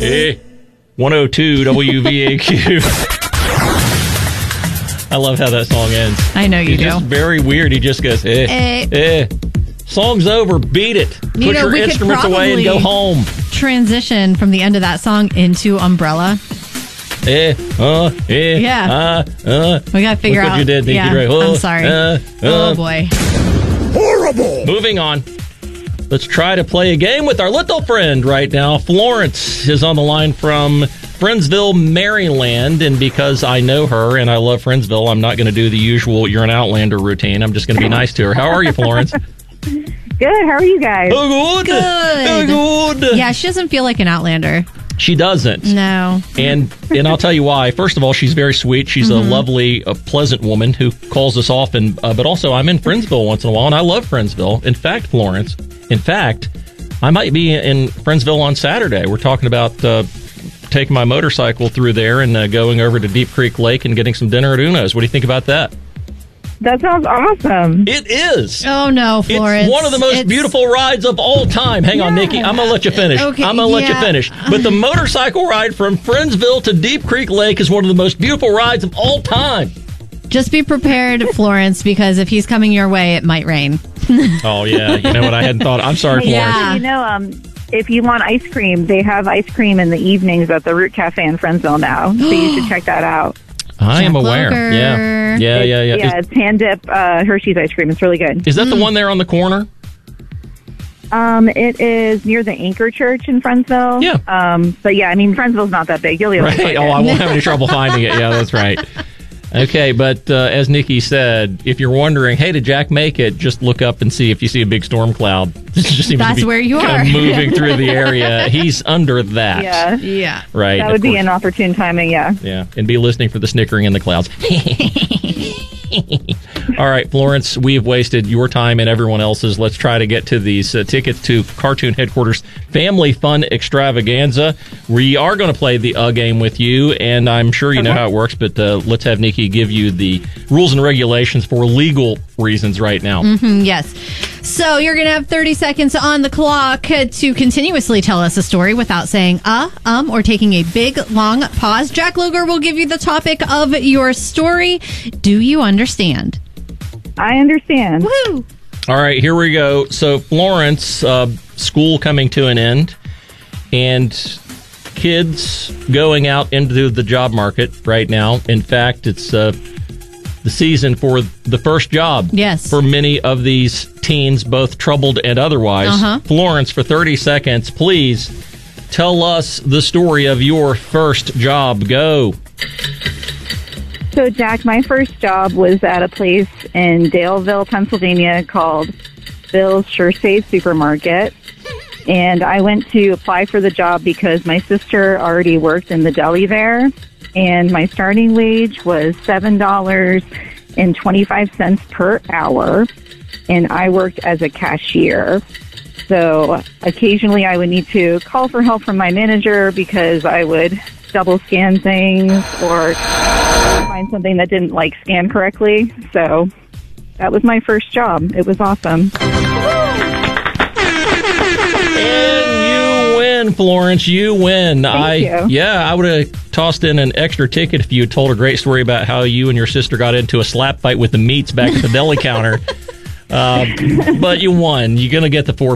102 WVAQ. I love how that song ends. I know you do. It's just very weird. He just goes, Song's over. Beat it. Put your instruments away and go home. Transition from the end of that song into Umbrella. Yeah. We got to figure out. What you did, Nikki yeah, Ray. I'm sorry. Oh, boy. Horrible. Moving on. Let's try to play a game with our little friend right now. Florence is on the line from Friendsville, Maryland. And because I know her and I love Friendsville, I'm not going to do the usual you're an Outlander routine. I'm just going to be nice to her. How are you, Florence? Good. How are you guys? Oh, good. Yeah, she doesn't feel like an Outlander. She doesn't. No. And I'll tell you why. First of all, she's very sweet. She's a lovely, pleasant woman who calls us often. But also, I'm in Friendsville once in a while, and I love Friendsville. In fact, Florence, I might be in Friendsville on Saturday. We're talking about taking my motorcycle through there and going over to Deep Creek Lake and getting some dinner at Uno's. What do you think about that? That sounds awesome. It is. Oh, no, Florence. It's one of the most beautiful rides of all time. Hang on, Nikki. I'm going to let you finish. Okay, I'm going to let you finish. But the motorcycle ride from Friendsville to Deep Creek Lake is one of the most beautiful rides of all time. Just be prepared, Florence, because if he's coming your way, it might rain. Oh, yeah. You know what? I hadn't thought. I'm sorry, Florence. Yeah. If you want ice cream, they have ice cream in the evenings at the Root Cafe in Friendsville now. So you should check that out. I am aware. Loger. Yeah. Yeah, it's hand dip Hershey's ice cream. It's really good. Is that the one there on the corner? It is near the Anchor Church in Friendsville. Yeah. But yeah, I mean, Friendsville's not that big. You'll be able to find it. I won't have any trouble finding it. Yeah, that's right. Okay, but as Nikki said, if you're wondering, hey, did Jack make it? Just look up and see if you see a big storm cloud. That's where you are. Moving through the area. He's under that. Yeah. Right. That would be an opportune timing, yeah. Yeah, and be listening for the snickering in the clouds. All right, Florence, we've wasted your time and everyone else's. Let's try to get to these tickets to Cartoon Headquarters Family Fun Extravaganza. We are going to play the game with you, and I'm sure you know how it works, but let's have Nikki give you the rules and regulations for legal reasons right now. Yes. So you're going to have 30 seconds on the clock to continuously tell us a story without saying or taking a big, long pause. Jack Luger will give you the topic of your story. Do you understand? I understand. Woo! All right, here we go. So, Florence, school coming to an end, and kids going out into the job market right now. In fact, it's the season for the first job. Yes. For many of these teens, both troubled and otherwise. Florence, for 30 seconds, please tell us the story of your first job. Go. So, Jack, my first job was at a place in Daleville, Pennsylvania called Bill's Sure Save Supermarket. And I went to apply for the job because my sister already worked in the deli there. And my starting wage was $7.25 per hour. And I worked as a cashier. So occasionally I would need to call for help from my manager because I would double scan things or find something that didn't scan correctly. So that was my first job. It was awesome. And you win, Florence. You win. Thank you. Yeah, I would have tossed in an extra ticket if you had told a great story about how you and your sister got into a slap fight with the meats back at the deli counter. But you won. You're going to get the 4